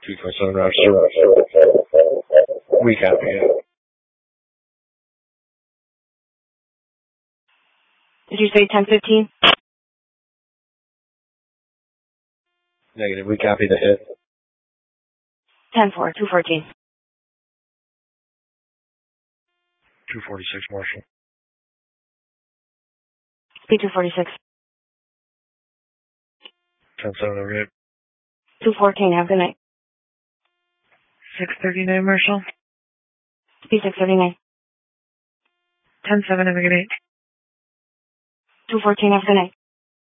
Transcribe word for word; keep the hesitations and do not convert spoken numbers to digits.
two twenty-seven Rochester. We copy it. Did you say ten fifteen? Negative. We copy the hit. ten four, two fourteen. two forty-six Marshall. B two forty-six. ten seven over eight. two fourteen, have a good night. six thirty-nine Marshall. B six thirty-nine. ten seven, have a good night. two fourteen, have a good night.